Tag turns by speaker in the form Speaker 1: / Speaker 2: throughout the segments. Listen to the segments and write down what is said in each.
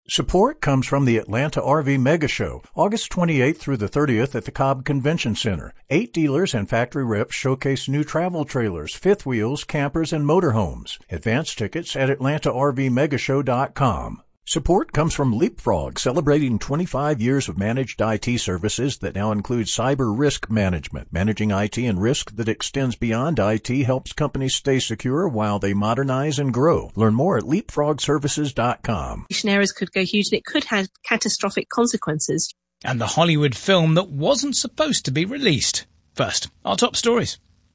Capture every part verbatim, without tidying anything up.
Speaker 1: Support comes from the Atlanta R V Mega Show, August twenty-eighth through the thirtieth at the Cobb Convention Center. Eight dealers and factory reps showcase new travel trailers, fifth wheels, campers, and motorhomes. Advance tickets at atlanta r v mega show dot com. Support comes from Leapfrog, celebrating twenty-five years of managed I T services that now include cyber risk management. Managing I T and risk that extends beyond I T helps companies stay secure while they modernize and grow. Learn more at leapfrog services dot com.
Speaker 2: Errors could go huge and it could have catastrophic consequences.
Speaker 3: And the Hollywood film that wasn't supposed to be released. First, our top stories.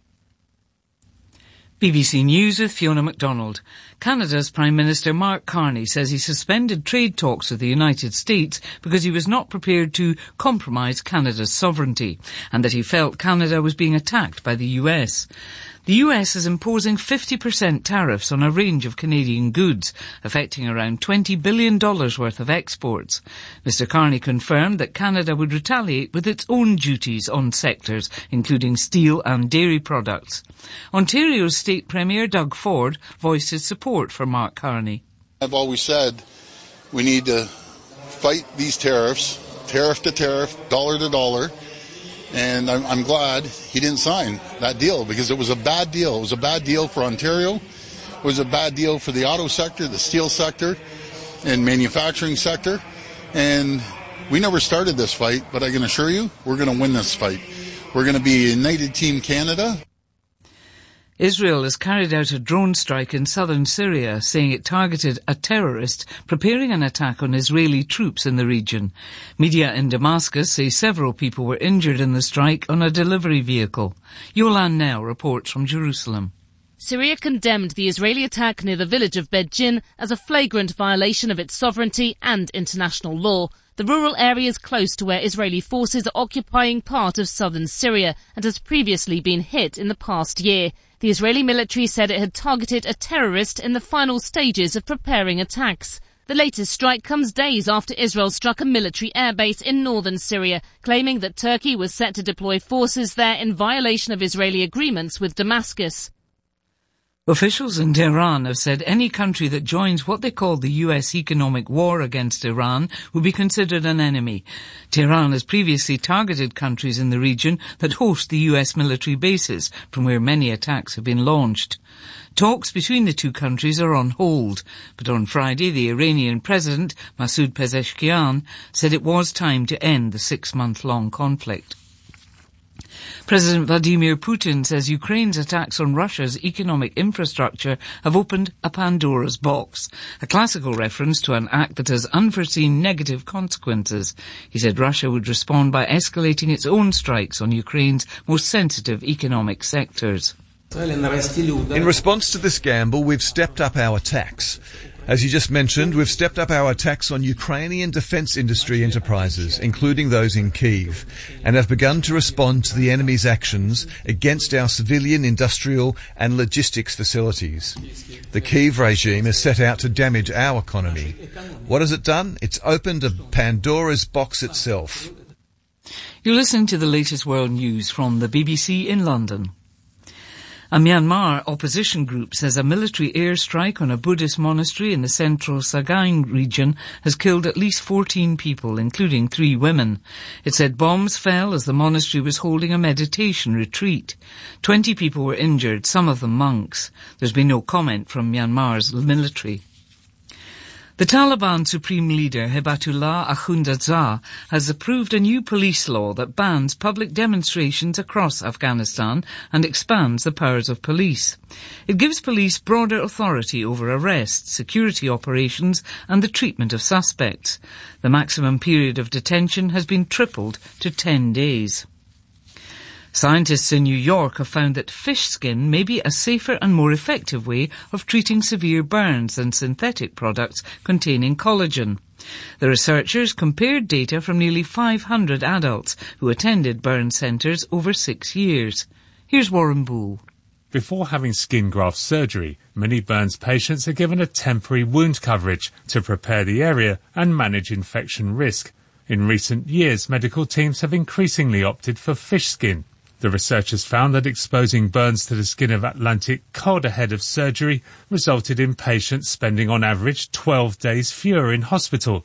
Speaker 4: B B C News with Fiona MacDonald. Canada's Prime Minister Mark Carney says he suspended trade talks with the United States because he was not prepared to compromise Canada's sovereignty and that he felt Canada was being attacked by the U S. The U S is imposing fifty percent tariffs on a range of Canadian goods, affecting around twenty billion dollars worth of exports. Mister Carney confirmed that Canada would retaliate with its own duties on sectors, including steel and dairy products. Ontario's State Premier Doug Ford voiced his support for Mark Carney.
Speaker 5: I've always said we need to fight these tariffs, tariff to tariff, dollar to dollar. And I'm, I'm glad he didn't sign that deal because it was a bad deal. It was a bad deal for Ontario. It was a bad deal for the auto sector, the steel sector, and manufacturing sector. And we never started this fight, but I can assure you we're going to win this fight. We're going to be a United Team Canada.
Speaker 4: Israel has carried out a drone strike in southern Syria, saying it targeted a terrorist preparing an attack on Israeli troops in the region. Media in Damascus say several people were injured in the strike on a delivery vehicle. Yolan Nell reports from Jerusalem.
Speaker 6: Syria condemned the Israeli attack near the village of Beit Jin as a flagrant violation of its sovereignty and international law. The rural area is close to where Israeli forces are occupying part of southern Syria and has previously been hit in the past year. The Israeli military said it had targeted a terrorist in the final stages of preparing attacks. The latest strike comes days after Israel struck a military airbase in northern Syria, claiming that Turkey was set to deploy forces there in violation of Israeli agreements with Damascus.
Speaker 4: Officials in Tehran have said any country that joins what they call the U S economic war against Iran will be considered an enemy. Tehran has previously targeted countries in the region that host the U S military bases, from where many attacks have been launched. Talks between the two countries are on hold, but on Friday the Iranian President, Masoud Pezeshkian, said it was time to end the six-month-long conflict. President Vladimir Putin says Ukraine's attacks on Russia's economic infrastructure have opened a Pandora's box, a classical reference to an act that has unforeseen negative consequences. He said Russia would respond by escalating its own strikes on Ukraine's most sensitive economic sectors.
Speaker 7: In response to this gamble, we've stepped up our attacks. As you just mentioned, we've stepped up our attacks on Ukrainian defence industry enterprises, including those in Kyiv, and have begun to respond to the enemy's actions against our civilian, industrial and logistics facilities. The Kyiv regime has set out to damage our economy. What has it done? It's opened a Pandora's box itself.
Speaker 4: You're listening to the latest world news from the B B C in London. A Myanmar opposition group says a military airstrike on a Buddhist monastery in the central Sagaing region has killed at least fourteen people, including three women. It said bombs fell as the monastery was holding a meditation retreat. Twenty people were injured, some of them monks. There's been no comment from Myanmar's military. The Taliban Supreme Leader Hibatullah Akhundzada has approved a new police law that bans public demonstrations across Afghanistan and expands the powers of police. It gives police broader authority over arrests, security operations and the treatment of suspects. The maximum period of detention has been tripled to ten days. Scientists in New York have found that fish skin may be a safer and more effective way of treating severe burns than synthetic products containing collagen. The researchers compared data from nearly five hundred adults who attended burn centres over six years. Here's Warren Bull.
Speaker 8: Before having skin graft surgery, many burns patients are given a temporary wound coverage to prepare the area and manage infection risk. In recent years, medical teams have increasingly opted for fish skin. The researchers found that exposing burns to the skin of Atlantic cod ahead of surgery resulted in patients spending on average twelve days fewer in hospital.